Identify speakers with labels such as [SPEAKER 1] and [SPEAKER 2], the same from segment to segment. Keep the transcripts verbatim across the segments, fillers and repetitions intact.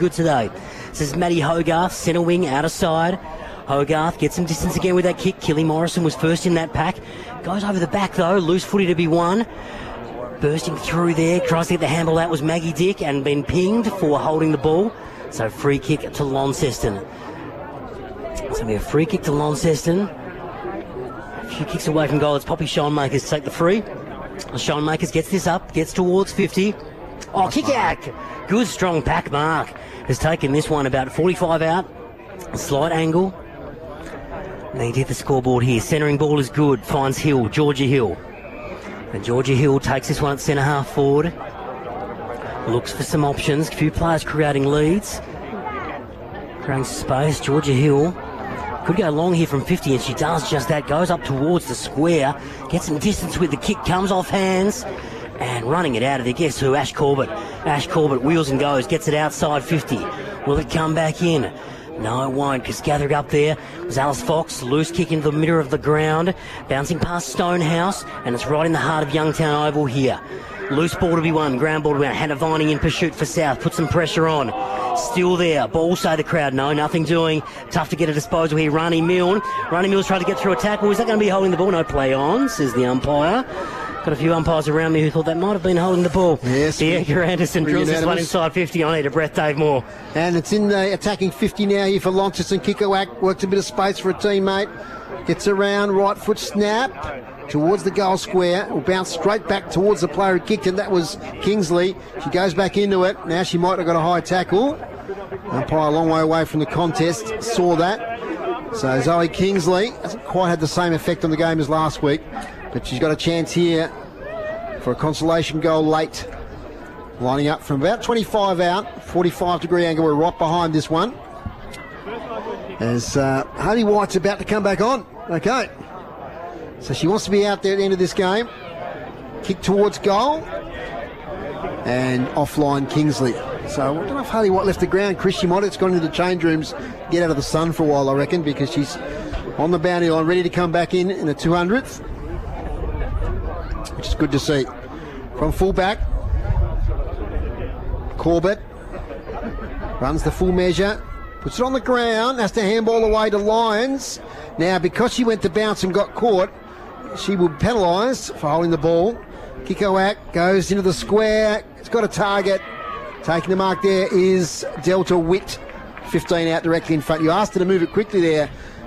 [SPEAKER 1] good today. This is Maddie Hogarth, centre wing, out of side. Hogarth gets some distance again with that kick. Killy Morrison was first in that pack. Goes over the back though, loose footy to be won. Bursting through there, tries to get the handle out was Maggie Dick and been pinged for holding the ball. So free kick to Launceston. It's going to be a free kick to Launceston. A few kicks away from goal. It's Poppy Schoenmakers to take the free. Schoenmakers gets this up, gets towards fifty. Oh, kick out. Good strong pack mark. Has taken this one about forty-five out. A slight angle. Need to hit the scoreboard here. Centering ball is good. Finds Hill, Georgia Hill. And Georgia Hill takes this one at centre half forward. Looks for some options. A few players creating leads. Creating space. Georgia Hill could go long here from fifty, and she does just that. Goes up towards the square. Gets some distance with the kick. Comes off hands. And running it out of there. Guess who? Ash Corbett. Ash Corbett wheels and goes. Gets it outside fifty. Will it come back in? No, it won't, because gathering up there was Alice Fox. Loose kick into the middle of the ground. Bouncing past Stonehouse. And it's right in the heart of Youngtown Oval here. Loose ball to be won. Ground ball to be won. Hannah Vining in pursuit for South. Put some pressure on. Still there. Ball, say the crowd. No, nothing doing. Tough to get a disposal here. Rani Milne. Rani Milne's trying to get through a tackle. Is that going to be holding the ball? No, play on, says the umpire. Got a few umpires around me who thought that might have been holding the ball.
[SPEAKER 2] Yes.
[SPEAKER 1] Edgar Anderson drills this one inside fifty. I need a breath, Dave Moore.
[SPEAKER 2] And it's in the attacking fifty now here for Launceston. Kickowack works a bit of space for a teammate. Gets around, right foot snap towards the goal square. Will bounce straight back towards the player who kicked it. That was Kingsley. She goes back into it. Now she might have got a high tackle. Umpire a long way away from the contest. Saw that. So Zoe Kingsley hasn't quite had the same effect on the game as last week. But she's got a chance here for a consolation goal late. Lining up from about twenty-five out, forty-five degree angle. We're right behind this one. As uh, Harvey White's about to come back on. Okay. So she wants to be out there at the end of this game. Kick towards goal. And offline Kingsley. So I don't know if Harley White left the ground. Chris, she might have gone into the change rooms, get out of the sun for a while, I reckon, because she's on the boundary line, ready to come back in in the two hundredth. Which is good to see. From fullback, Corbett runs the full measure, puts it on the ground, has to handball away to Lyons. Now, because she went to bounce and got caught, she will be penalised for holding the ball. Kikoak goes into the square. It's got a target. Taking the mark there is Delta Witt, fifteen out directly in front. You asked her to move it quickly there.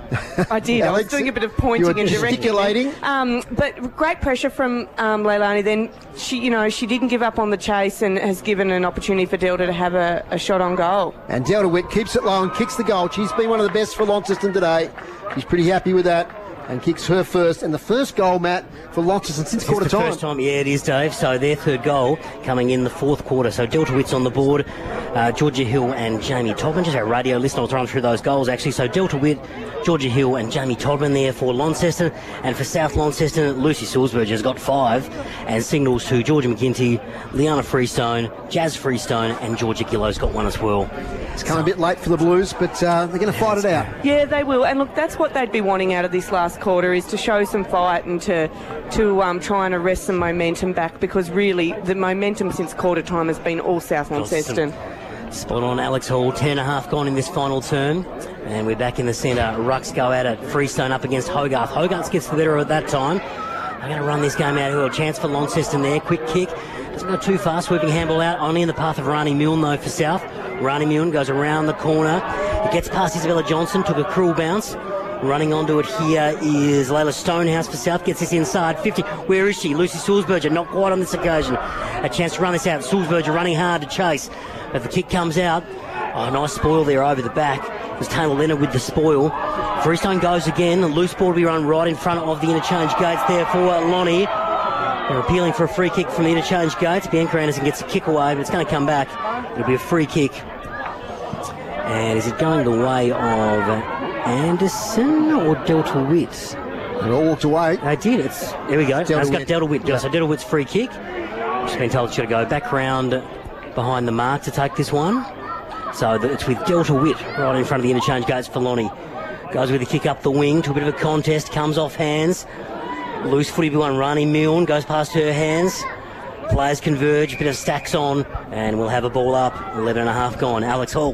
[SPEAKER 3] I did.
[SPEAKER 2] Alex,
[SPEAKER 3] I was doing a bit of pointing and directing.
[SPEAKER 2] Gesticulating.
[SPEAKER 3] Um, but great pressure from um, Leilani. Then she, you know, she didn't give up on the chase and has given an opportunity for Delta to have a, a shot on goal.
[SPEAKER 2] And Delta Witt keeps it low and kicks the goal. She's been one of the best for Launceston today. She's pretty happy with that. And kicks her first, and the first goal, Matt, for Launceston since quarter time.
[SPEAKER 1] First time, yeah, it is, Dave. So their third goal coming in the fourth quarter. So Delta Witt's on the board, uh, Georgia Hill and Jamie Todman. Just our radio listener, I'll run through those goals actually. So Delta Witt, Georgia Hill and Jamie Todman there for Launceston, and for South Launceston, Lucy Sulzberger has got five, and signals to Georgia McGinty, Liana Freestone, Jazz Freestone, and Georgia Gillo's got one as well.
[SPEAKER 2] It's come so, a bit late for the Blues, but uh, they're going to fight it out.
[SPEAKER 3] Yeah, they will. And look, that's what they'd be wanting out of this last quarter, is to show some fight and to to um, try and arrest some momentum back, because really the momentum since quarter time has been all South Launceston.
[SPEAKER 1] Spot on, Alex Hall. Ten and a half gone in this final term. And we're back in the centre. Rucks go at it. Freestone up against Hogarth. Hogarth gets the better at that time. They're going to run this game out here. A chance for Launceston there. Quick kick. Doesn't go too far. Sweeping handball out. Only in the path of Rani Milne, though, for South. Rani Milne goes around the corner. It gets past Isabella Johnson. Took a cruel bounce. Running onto it here is Layla Stonehouse for South. Gets this inside fifty. Where is she? Lucy Sulzberger. Not quite on this occasion. A chance to run this out. Sulzberger running hard to chase. But the kick comes out. Oh, nice spoil there over the back. It was Taylor Leonard with the spoil. Freestone goes again. The loose ball to be run right in front of the interchange gates there for Lonnie. They're appealing for a free kick from the interchange gates. Bianca Anderson gets a kick away, but it's going to come back. It'll be a free kick. And is it going the way of Anderson or Delta Witt?
[SPEAKER 2] They all walked away.
[SPEAKER 1] They did. It's there we go.
[SPEAKER 2] It's Delta
[SPEAKER 1] it's got
[SPEAKER 2] Witt.
[SPEAKER 1] Delta Witt.
[SPEAKER 2] Yeah.
[SPEAKER 1] So Delta Witt's free kick. Just been told it's got to go back round behind the mark to take this one. So it's with Delta Witt right in front of the interchange gates for Lonnie. Goes with a kick up the wing to a bit of a contest. Comes off hands. Loose footy one. Rani Milne goes past her hands. Players converge, bit of stacks on, and we'll have a ball up. eleven and a half gone. Alex Hall.